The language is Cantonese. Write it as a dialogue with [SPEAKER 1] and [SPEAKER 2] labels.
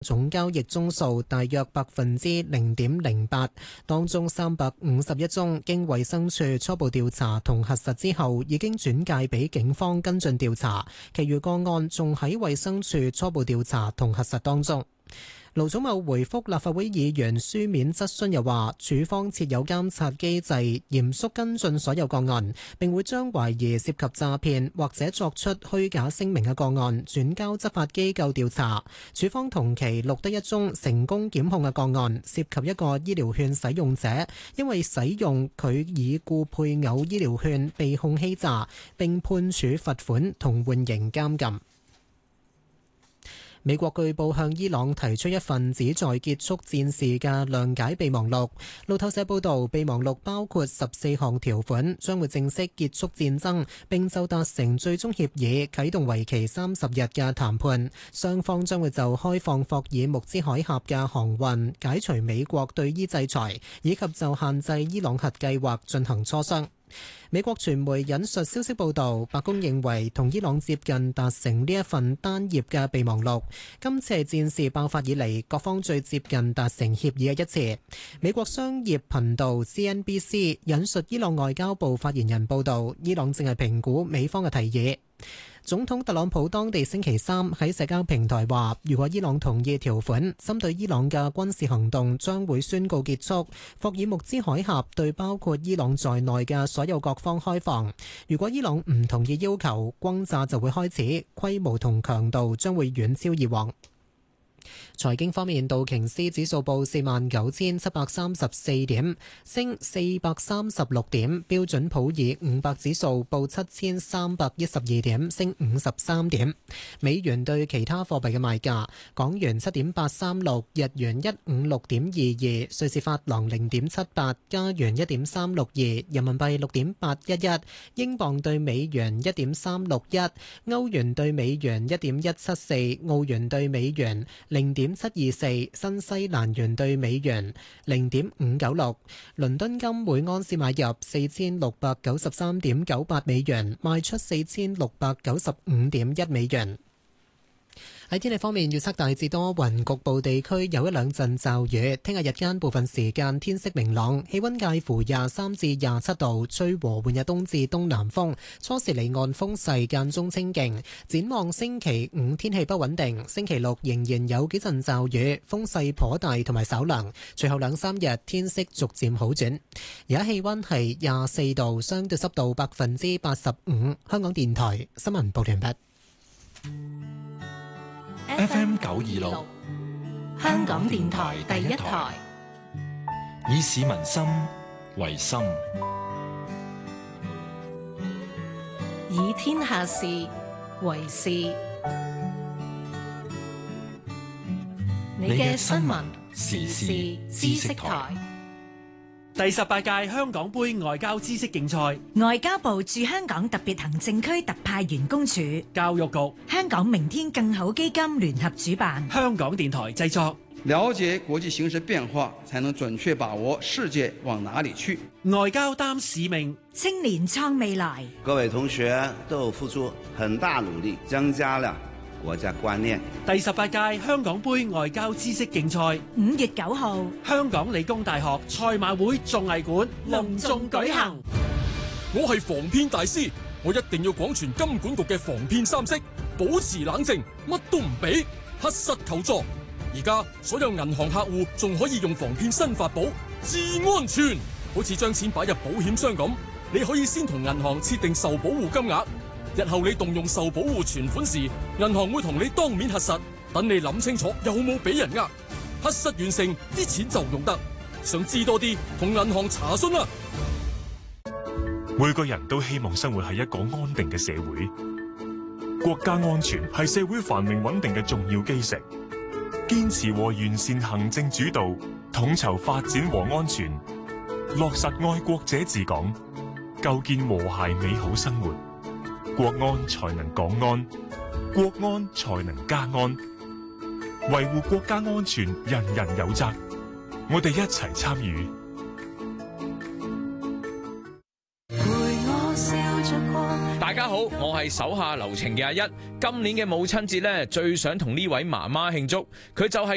[SPEAKER 1] 總交易宗數大約0.08%，當中351宗經衛生署初步調查同核實之後，已經轉介俾警方跟進調查，其餘個案仲喺衛生署初步調查同核實當中。盧寵茂回覆立法會議員書面質詢又話，署方設有監察機制，嚴肅跟進所有個案，並會將懷疑涉及詐騙或者作出虛假聲明嘅個案轉交執法機構調查。署方同期錄得一宗成功檢控嘅個案，涉及一個醫療券使用者因為使用佢已故配偶醫療券被控欺詐，並判處罰款同緩刑監禁。美國據報向伊朗提出一份旨在結束戰事嘅諒解備忘錄。路透社報導，備忘錄包括14項條款，將會正式結束戰爭，並就達成最終協議啟動為期30日嘅談判。雙方將會就開放霍爾木茲海峽嘅航運、解除美國對伊制裁，以及就限制伊朗核計劃進行磋商。美國傳媒引述消息報道，白宮認為同伊朗接近達成呢一份單頁嘅備忘錄，今次係戰事爆發以嚟各方最接近達成協議嘅一次。美國商業頻道 CNBC 引述伊朗外交部發言人報道，伊朗正係評估美方嘅提議。總統特朗普當地星期三喺社交平台話，如果伊朗同意條款，針對伊朗嘅軍事行動將會宣告結束。霍爾木茲海峽對包括伊朗在內嘅所有各方開放。如果伊朗唔同意要求，轟炸就會開始，規模同強度將會遠超以往。財經方面，道瓊斯指數報49,734點，升436點；標準普爾500指數報7,312點，升53點。美元對其他貨幣嘅賣價：港元7.836，日元156.22，瑞士法郎0.78，加元1.362，人民幣6.811，英鎊對美元1.361，歐元對美元1.174，澳元對美元0.724，新西蘭元對美元0.596，倫敦金每盎司買入4693.98美元，賣出4695.1美元。喺天氣方面，預測大致多雲，局部地區有一兩陣驟雨。聽日日間部分時間天色明朗，氣溫介乎23至27度，吹和緩日東至東南風，初時離岸風勢間中清勁。展望星期五天氣不穩定，星期六仍然有幾陣驟雨，風勢頗大同埋稍涼。隨後兩三日天色逐漸好轉。而家氣溫係24度，相對濕度85%。香港電台新聞報完畢。
[SPEAKER 2] FM 926，香港電台第一台，以市民心為心，
[SPEAKER 3] 以天下事為事。你嘅新聞時事知識台。
[SPEAKER 4] 第18屆香港杯外交知識競賽，
[SPEAKER 5] 外交部駐香港特別行政區特派員公署、
[SPEAKER 4] 教育局、
[SPEAKER 5] 香港明天更好基金聯合主辦，
[SPEAKER 4] 香港電台製作。
[SPEAKER 6] 了解國際形勢變化，才能準確把握世界往哪裡去。
[SPEAKER 4] 外交擔使命，
[SPEAKER 5] 青年創未來。
[SPEAKER 7] 各位同學都有付出很大努力，增加了國家觀念。
[SPEAKER 4] 第18屆香港杯外交知識競賽
[SPEAKER 5] 5月9號，
[SPEAKER 4] 香港理工大學賽馬會綜藝館隆重舉行。
[SPEAKER 8] 我係防騙大師，我一定要廣傳金管局嘅防騙三式，保持冷靜，乜都唔俾，核實求助。而家所有銀行客戶仲可以用防騙新法寶至安全，好似將錢擺入保險箱咁，你可以先同銀行設定受保護金額，日後你動用受保護存款時，銀行會同你當面核實，等你諗清楚有冇俾人呃，核實完成啲錢就用得。想知多啲，同銀行查詢啦。
[SPEAKER 9] 每個人都希望生活喺一個安定嘅社會，國家安全係社會繁榮穩定嘅重要基石。堅持和完善行政主導，統籌發展和安全，落實愛國者治港，構建和諧美好生活，國安才能港安，國安才能家安。維護國家安全，人人有責，我哋一齊參與。
[SPEAKER 10] 大家好，我係手下留情嘅阿一。今年嘅母親節呢，最想同呢位媽媽慶祝，佢就係